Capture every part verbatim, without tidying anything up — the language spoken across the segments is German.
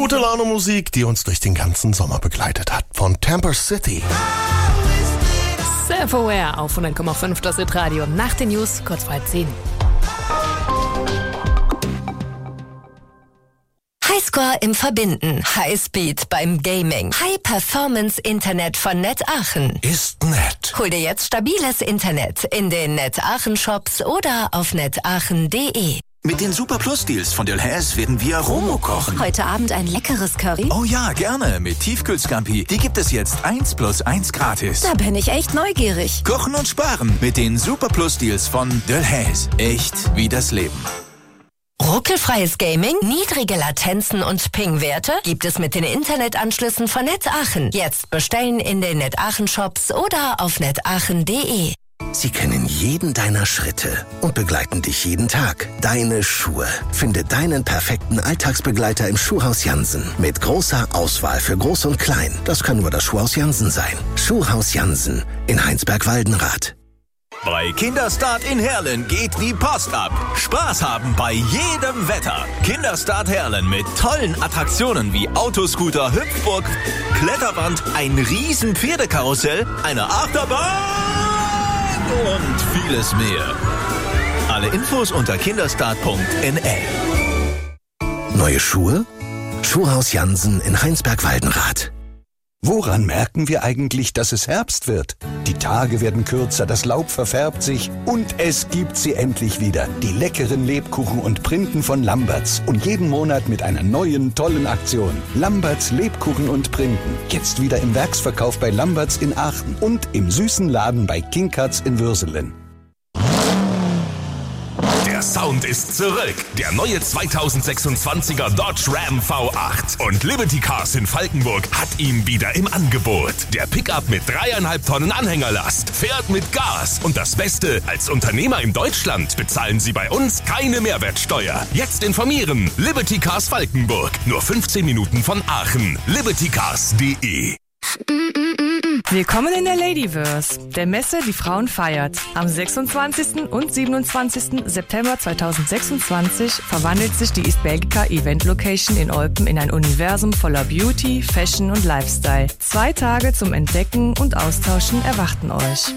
Gute Laune Musik, die uns durch den ganzen Sommer begleitet hat. Von Tampa City. Self-Aware auf hundert Komma fünf das Hit-Radio. Nach den News, kurz vor halb zehn. Highscore im Verbinden, Highspeed beim Gaming, High-Performance-Internet von Net Aachen. Ist nett. Hol dir jetzt stabiles Internet in den Net Aachen Shops oder auf netaachen punkt de. Mit den Super Plus Deals von Delhaize werden wir Romo kochen. Heute Abend ein leckeres Curry? Oh ja, gerne. Mit Tiefkühlscampi. Die gibt es jetzt eins plus eins gratis. Da bin ich echt neugierig. Kochen und sparen mit den Super Plus Deals von Delhaize. Echt wie das Leben. Ruckelfreies Gaming, niedrige Latenzen und Ping-Werte gibt es mit den Internetanschlüssen von Net Aachen. Jetzt bestellen in den Net Aachen Shops oder auf netaachen punkt de. Sie kennen jeden deiner Schritte und begleiten dich jeden Tag. Deine Schuhe. Finde deinen perfekten Alltagsbegleiter im Schuhhaus Jansen. Mit großer Auswahl für Groß und Klein. Das kann nur das Schuhhaus Jansen sein. Schuhhaus Jansen in Heinsberg-Waldenrath. Bei Kinderstart in Herlen geht die Post ab. Spaß haben bei jedem Wetter. Kinderstart Herlen mit tollen Attraktionen wie Autoscooter, Hüpfburg, Kletterwand, ein riesen Pferdekarussell, eine Achterbahn und vieles mehr. Alle Infos unter kinderstart punkt n l. Neue Schuhe? Schuhhaus Jansen in Heinsberg-Waldenrath. Woran merken wir eigentlich, dass es Herbst wird? Die Tage werden kürzer, das Laub verfärbt sich und es gibt sie endlich wieder. Die leckeren Lebkuchen und Printen von Lamberts. Und jeden Monat mit einer neuen, tollen Aktion. Lamberts Lebkuchen und Printen. Jetzt wieder im Werksverkauf bei Lamberts in Aachen und im süßen Laden bei King Cuts in Würselen. Der Sound ist zurück. Der neue zweitausendsechsundzwanziger Dodge Ram V acht. Und Liberty Cars in Falkenburg hat ihn wieder im Angebot. Der Pickup mit dreieinhalb Tonnen Anhängerlast fährt mit Gas. Und das Beste, als Unternehmer in Deutschland bezahlen Sie bei uns keine Mehrwertsteuer. Jetzt informieren. Liberty Cars Falkenburg. Nur fünfzehn Minuten von Aachen. liberty cars punkt de. Willkommen in der Ladyverse, der Messe, die Frauen feiert. Am sechsundzwanzigsten und siebenundzwanzigsten September zweitausendsechsundzwanzig verwandelt sich die East Belgica Event Location in Olpen in ein Universum voller Beauty, Fashion und Lifestyle. Zwei Tage zum Entdecken und Austauschen erwarten euch.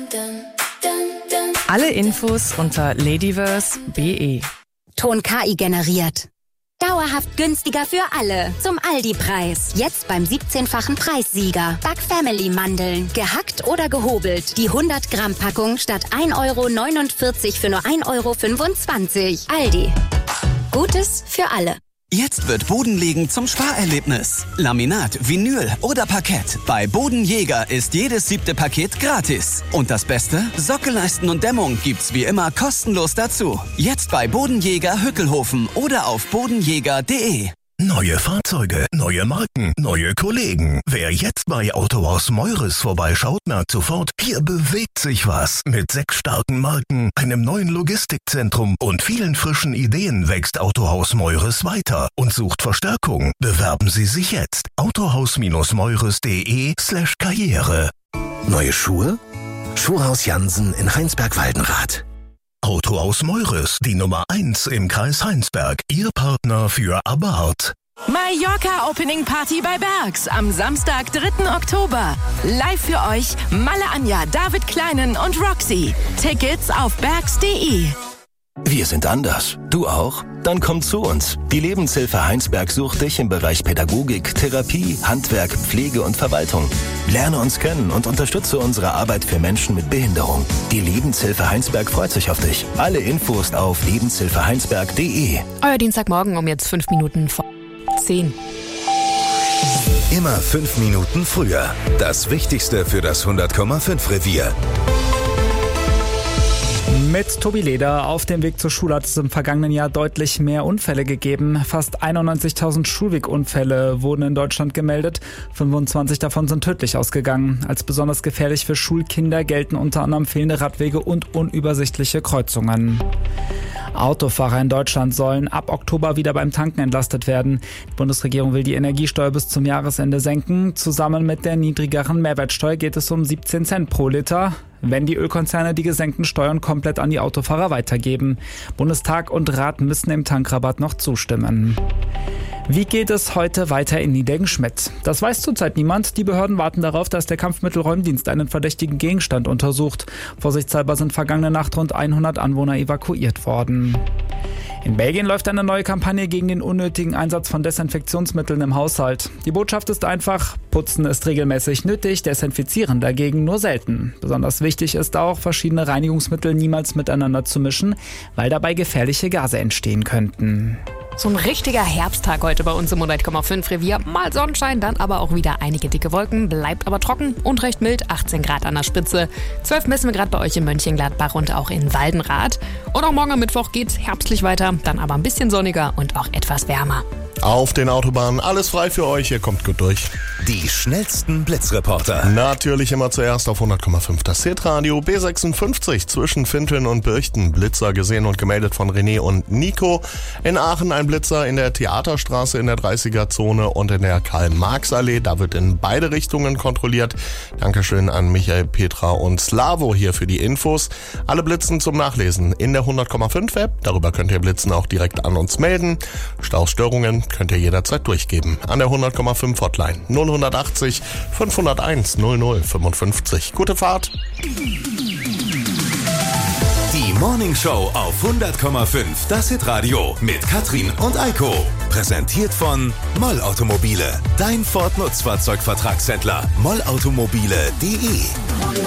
Alle Infos unter ladyverse punkt de. Ton K I generiert. Dauerhaft günstiger für alle. Zum Aldi-Preis. Jetzt beim siebzehnfachen Preissieger. Back Family Mandeln. Gehackt oder gehobelt. Die hundert Gramm Packung statt ein Euro neunundvierzig für nur ein Euro fünfundzwanzig. Aldi. Gutes für alle. Jetzt wird Bodenlegen zum Sparerlebnis. Laminat, Vinyl oder Parkett. Bei Bodenjäger ist jedes siebte Paket gratis. Und das Beste? Sockelleisten und Dämmung gibt's wie immer kostenlos dazu. Jetzt bei Bodenjäger Hückelhofen oder auf bodenjäger punkt de. Neue Fahrzeuge, neue Marken, neue Kollegen. Wer jetzt bei Autohaus Meures vorbeischaut, merkt sofort, hier bewegt sich was. Mit sechs starken Marken, einem neuen Logistikzentrum und vielen frischen Ideen wächst Autohaus Meures weiter und sucht Verstärkung. Bewerben Sie sich jetzt. autohaus-meures punkt de slash karriere. Neue Schuhe? Schuhhaus Jansen in Heinsberg-Waldenrath. Autohaus Meures, die Nummer eins im Kreis Heinsberg. Ihr Partner für Abarth. Mallorca Opening Party bei Bergs am Samstag, dritten Oktober. Live für euch Malle Anja, David Kleinen und Roxy. Tickets auf bergs punkt de. Wir sind anders. Du auch? Dann komm zu uns. Die Lebenshilfe Heinsberg sucht dich im Bereich Pädagogik, Therapie, Handwerk, Pflege und Verwaltung. Lerne uns kennen und unterstütze unsere Arbeit für Menschen mit Behinderung. Die Lebenshilfe Heinsberg freut sich auf dich. Alle Infos auf lebenshilfe heinsberg punkt de. Euer Dienstagmorgen um jetzt fünf Minuten vor zehn. Immer fünf Minuten früher. Das Wichtigste für das hundert Komma fünf Revier. Mit Tobi Leder. Auf dem Weg zur Schule hat es im vergangenen Jahr deutlich mehr Unfälle gegeben. Fast einundneunzigtausend Schulwegunfälle wurden in Deutschland gemeldet. fünfundzwanzig davon sind tödlich ausgegangen. Als besonders gefährlich für Schulkinder gelten unter anderem fehlende Radwege und unübersichtliche Kreuzungen. Autofahrer in Deutschland sollen ab Oktober wieder beim Tanken entlastet werden. Die Bundesregierung will die Energiesteuer bis zum Jahresende senken. Zusammen mit der niedrigeren Mehrwertsteuer geht es um siebzehn Cent pro Liter, wenn die Ölkonzerne die gesenkten Steuern komplett an die Autofahrer weitergeben. Bundestag und Rat müssen dem Tankrabatt noch zustimmen. Wie geht es heute weiter in Niedernschmidt? Das weiß zurzeit niemand. Die Behörden warten darauf, dass der Kampfmittelräumdienst einen verdächtigen Gegenstand untersucht. Vorsichtshalber sind vergangene Nacht rund hundert Anwohner evakuiert worden. In Belgien läuft eine neue Kampagne gegen den unnötigen Einsatz von Desinfektionsmitteln im Haushalt. Die Botschaft ist einfach: Putzen ist regelmäßig nötig, Desinfizieren dagegen nur selten. Besonders wichtig ist auch, verschiedene Reinigungsmittel niemals miteinander zu mischen, weil dabei gefährliche Gase entstehen könnten. So ein richtiger Herbsttag heute bei uns im hundert Komma fünf Revier. Mal Sonnenschein, dann aber auch wieder einige dicke Wolken. Bleibt aber trocken und recht mild. achtzehn Grad an der Spitze. zwölf messen wir gerade bei euch in Mönchengladbach und auch in Waldenrath. Und auch morgen am Mittwoch geht's herbstlich weiter. Dann aber ein bisschen sonniger und auch etwas wärmer. Auf den Autobahnen alles frei für euch, ihr kommt gut durch. Die schnellsten Blitzreporter. Natürlich immer zuerst auf hundert Komma fünf das Hitradio. B sechsundfünfzig zwischen Finteln und Birchten. Blitzer gesehen und gemeldet von René und Nico. In Aachen ein Blitzer in der Theaterstraße in der dreißiger-Zone und in der Karl-Marx-Allee. Da wird in beide Richtungen kontrolliert. Dankeschön an Michael, Petra und Slavo hier für die Infos. Alle Blitzen zum Nachlesen in der hundert Komma fünf App. Darüber könnt ihr Blitzen auch direkt an uns melden. Stausstörungen könnt ihr jederzeit durchgeben. An der hundert Komma fünf Hotline null achtzig fünfhunderteins null null fünfundfünfzig. Gute Fahrt. Die Morning Show auf hundert Komma fünf, das Hitradio mit Katrin und Eiko. Präsentiert von Moll Automobile, dein Ford Nutzfahrzeugvertragshändler. moll automobile punkt de